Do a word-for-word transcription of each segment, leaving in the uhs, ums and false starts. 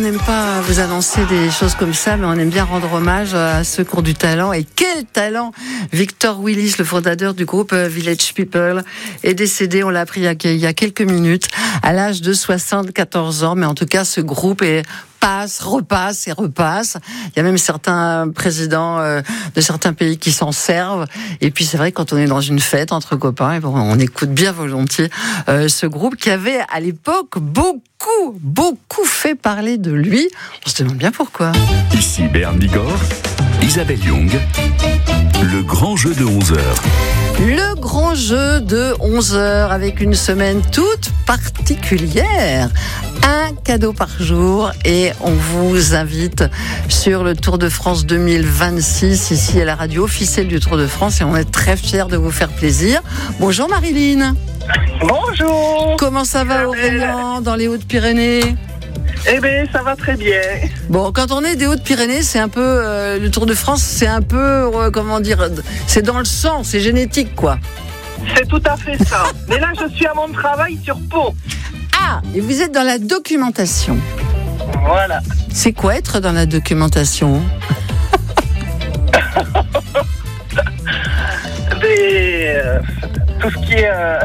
n'aime pas vous annoncer des choses comme ça, mais on aime bien rendre hommage à ceux qui ont du talent. Et quel talent! Victor Willis, le fondateur du groupe Village People, est décédé, on l'a appris il y a quelques minutes, à l'âge de soixante-quatorze ans. Mais en tout cas, ce groupe est passe, repasse et repasse. Il y a même certains présidents euh, de certains pays qui s'en servent. Et puis c'est vrai, quand on est dans une fête entre copains, et bon, on écoute bien volontiers euh, ce groupe qui avait à l'époque beaucoup, beaucoup fait parler de lui. On se demande bien pourquoi. Ici Bern Bigorre, Isabelle Young, le grand jeu de onze heures. Le grand jeu de onze heures avec une semaine toute particulière. Un cadeau par jour et on vous invite sur le Tour de France deux mille vingt-six ici à la radio officielle du Tour de France et on est très fiers de vous faire plaisir. Bonjour Marilyn. Bonjour. Comment ça va Aurélien dans les Hautes-Pyrénées? Eh bien, ça va très bien. Bon, quand on est des Hautes-Pyrénées, c'est un peu euh, le Tour de France, c'est un peu euh, comment dire, c'est dans le sang, c'est génétique quoi. C'est tout à fait ça. Mais là, je suis à mon travail sur Pau. Ah, et vous êtes dans la documentation. Voilà. C'est quoi être dans la documentation? Des, euh, tout ce qui est euh,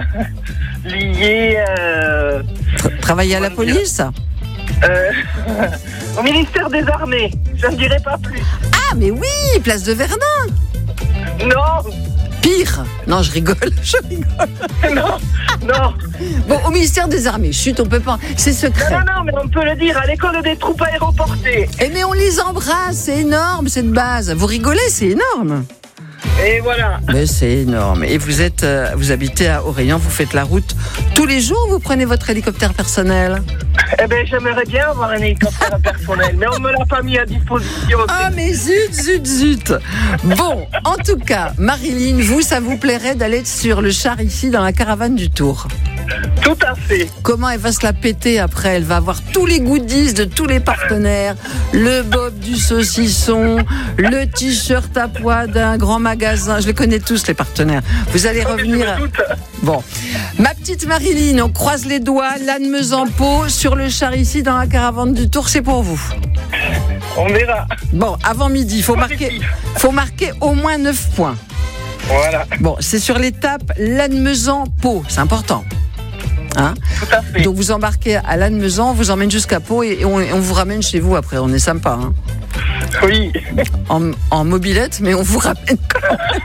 lié euh, Tra- Travailler à la police? euh, au ministère des Armées. Je ne dirai pas plus. Ah, mais oui, place de Verdun. Non, Pire. Non, je rigole, je rigole. non, non. Bon, au ministère des Armées, chut, on peut pas, c'est secret. Non, non, non, mais on peut le dire, à l'école des troupes aéroportées. Eh mais on les embrasse, c'est énorme cette base. Vous rigolez, c'est énorme. Et voilà. Mais c'est énorme. Et vous êtes, euh, vous habitez à Aurélien, vous faites la route tous les jours, vous prenez votre hélicoptère personnel? Eh bien, j'aimerais bien avoir un hélicoptère personnel, mais on me l'a pas mis à disposition. Ah mais zut, zut, zut. Bon, en tout cas, Marilyn, vous, ça vous plairait d'aller sur le char ici dans la caravane du Tour? Tout à fait. Comment elle va se la péter après? Elle va avoir tous les goodies de tous les partenaires, le bob du saucisson, le t-shirt à pois d'un grand magasin. Je les connais tous, les partenaires. Vous allez revenir. Bon, ma petite Marilyn, on croise les doigts. Lannemezan-Pau sur le char ici dans la caravane du Tour, c'est pour vous. On verra. Bon, avant midi, il faut marquer, faut marquer au moins neuf points. Voilà. Bon, c'est sur l'étape Lannemezan-Pau, c'est important. Hein? Tout à fait. Donc vous embarquez à Lannemezan, on vous emmène jusqu'à Pau et on, et on vous ramène chez vous après. On est sympa, hein? Oui. En, en mobilette, mais on vous ramène quand même.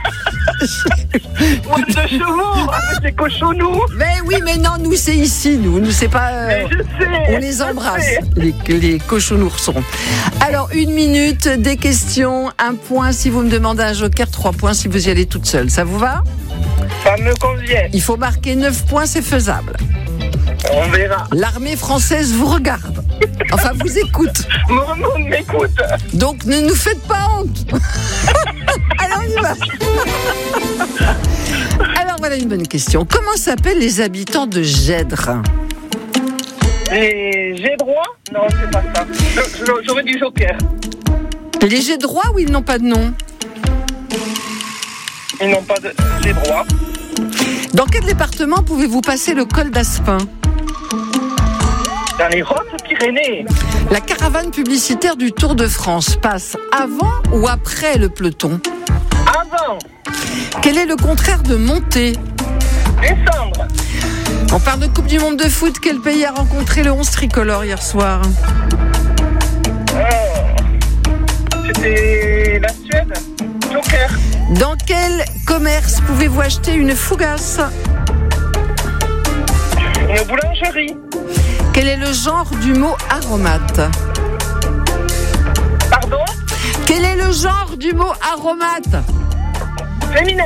Moi, de chevaux, avec des cochonnous. Mais oui, mais non, nous c'est ici, nous, nous c'est pas. euh, Mais je sais. on les je embrasse, sais. les, les cochonnoursons. Alors une minute, des questions, un point si vous me demandez un joker, trois points si vous y allez toute seule. Ça vous va? Ça me convient. Il faut marquer neuf points, c'est faisable. On verra. L'armée française vous regarde. Enfin, vous écoute. Mon monde m'écoute. Donc, ne nous faites pas honte. Alors, on y va. Alors, voilà une bonne question. Comment s'appellent les habitants de Gèdre? Les j'ai droit? Non, c'est pas ça. Je- je- J'aurais du joker. Les Gédrois ou ils n'ont pas de nom? Ils n'ont pas de j'ai droit. Dans quel département pouvez-vous passer le col d'Aspin? Dans les Hautes-Pyrénées. La caravane publicitaire du Tour de France passe avant ou après le peloton? Avant. Quel est le contraire de monter? Descendre. On parle de Coupe du Monde de foot. Quel pays a rencontré le onze tricolore hier soir? Oh. C'était la Suède. Joker. Dans quel commerce pouvez-vous acheter une fougasse? Une boulangerie. Quel est le genre du mot aromate? Pardon? Quel est le genre du mot aromate? Féminin.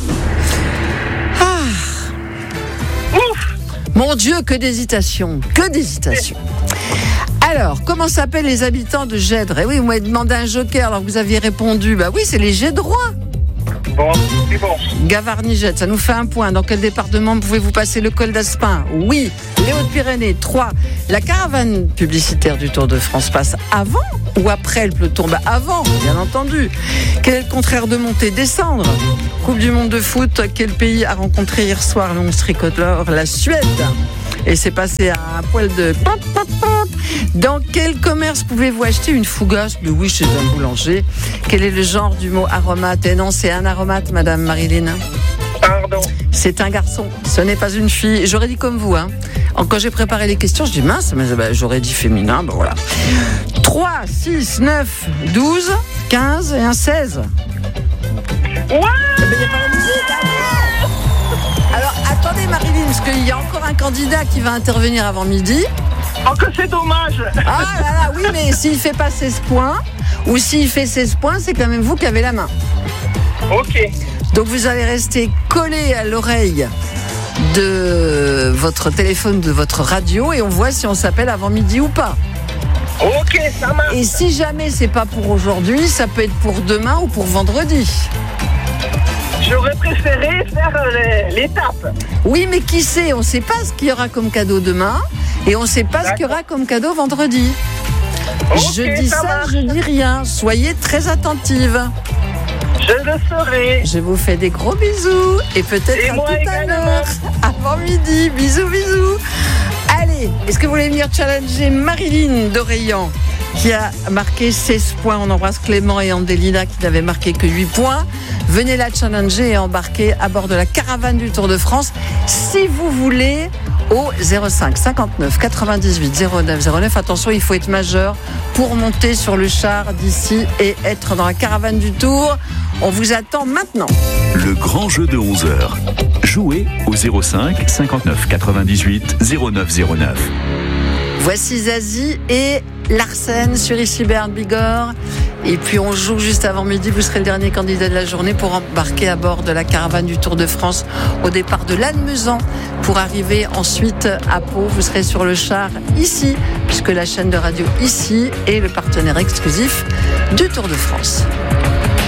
Ah, Ouf. mon Dieu, que d'hésitation, que d'hésitation. Alors, comment s'appellent les habitants de Gèdre? Eh oui, vous m'avez demandé un joker, alors vous aviez répondu. Bah oui, c'est les Gédrois. Bon, c'est bon. Gavarnie-Gèdre, ça nous fait un point. Dans quel département pouvez-vous passer le col d'Aspin? Oui. Les Hautes-Pyrénées, trois. La caravane publicitaire du Tour de France passe avant ou après le peloton? Bah avant, bien entendu. Quel est le contraire de monter? Descendre. Coupe du monde de foot, quel pays a rencontré hier soir le onze tricolore? La Suède. Et c'est passé à un poil de... Dans quel commerce pouvez-vous acheter une fougasse? Mais oui, chez un boulanger. Quel est le genre du mot aromate? Et non, c'est un aromate, Madame Marilyn. Pardon. C'est un garçon, ce n'est pas une fille. J'aurais dit comme vous, hein. Quand j'ai préparé les questions, je dis mince, mais bah, j'aurais dit féminin, ben voilà. trois, six, neuf, douze, quinze et un seize. Ouais. Eh ben, y a pas la musique, hein. Alors, attendez Marilyn, parce qu'il y a encore un candidat qui va intervenir avant midi. Oh, que c'est dommage. Ah là là, oui, mais s'il fait pas seize points, ou s'il fait seize points, c'est quand même vous qui avez la main. Ok. Donc vous allez rester collé à l'oreille de votre téléphone, de votre radio, et on voit si on s'appelle avant midi ou pas. Ok, ça marche. Et si jamais c'est pas pour aujourd'hui, ça peut être pour demain ou pour vendredi. J'aurais préféré faire euh, l'étape. Oui, mais qui sait, on sait pas ce qu'il y aura comme cadeau demain, et on sait pas D'accord. ce qu'il y aura comme cadeau vendredi. Okay, je dis ça, ça je dis rien. Soyez très attentive. Je le ferai. Je vous fais des gros bisous et peut-être et à moi tout également. à l'heure, avant midi. Bisous, bisous. Allez, est-ce que vous voulez venir challenger Marilyn d'Oreillan qui a marqué seize points? On embrasse Clément et Andélina qui n'avaient marqué que huit points. Venez la challenger et embarquer à bord de la caravane du Tour de France si vous voulez au zéro cinq cinquante-neuf quatre-vingt-dix-huit zéro neuf zéro neuf. Attention, il faut être majeur pour monter sur le char d'ici et être dans la caravane du Tour. On vous attend maintenant. Le grand jeu de onze heures. Jouez au zéro cinq cinquante-neuf quatre-vingt-dix-huit zéro neuf zéro neuf. Voici Zazie et Larsen sur ici Berne Bigorre. Et puis on joue juste avant midi. Vous serez le dernier candidat de la journée pour embarquer à bord de la caravane du Tour de France au départ de Lannemezan pour arriver ensuite à Pau. Vous serez sur le char ici, puisque la chaîne de radio ici est le partenaire exclusif du Tour de France.